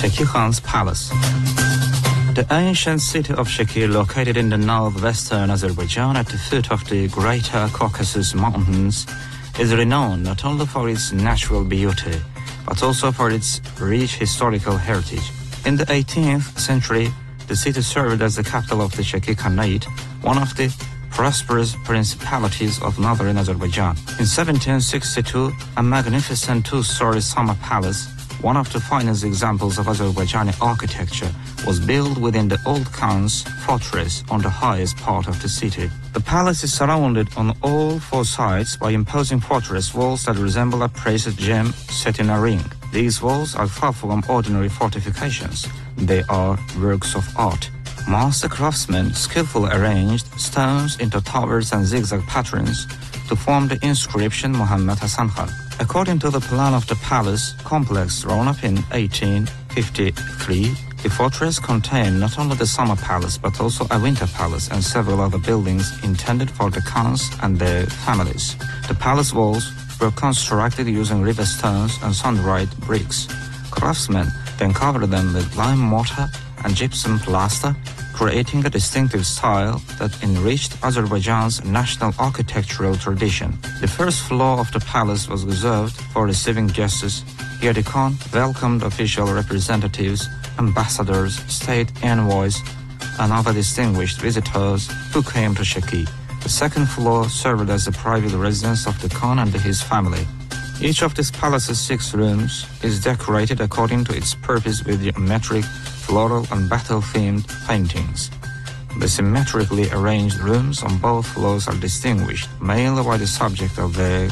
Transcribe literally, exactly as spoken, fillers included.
Sheki Khan's Palace. The ancient city of Sheki, located in the northwestern Azerbaijan at the foot of the Greater Caucasus Mountains, is renowned not only for its natural beauty, but also for its rich historical heritage. In the eighteenth century, the city served as the capital of the Sheki Khanate, one of the prosperous principalities of northern Azerbaijan. In seventeen sixty-two, a magnificent two-story summer palace, one of the finest examples of Azerbaijani architecture, was built within the old Khan's fortress on the highest part of the city. The palace is surrounded on all four sides by imposing fortress walls that resemble a precious gem set in a ring. These walls are far from ordinary fortifications. They are works of art. Master craftsmen skillfully arranged stones into towers and zigzag patterns to form the inscription Muhammad Hasan Khan. According to the plan of the palace complex drawn up in eighteen fifty-three, the fortress contained not only the summer palace but also a winter palace and several other buildings intended for the Khans and their families. The palace walls were constructed using river stones and sun-dried bricks. Craftsmen then covered them with lime mortar and gypsum plaster, creating a distinctive style that enriched Azerbaijan's national architectural tradition. The first floor of the palace was reserved for receiving guests. Here the Khan welcomed official representatives, ambassadors, state envoys, and other distinguished visitors who came to Sheki. The second floor served as the private residence of the Khan and his family. Each of this palace's six rooms is decorated according to its purpose with geometric, floral and battle-themed paintings. The symmetrically arranged rooms on both floors are distinguished mainly by the subject of their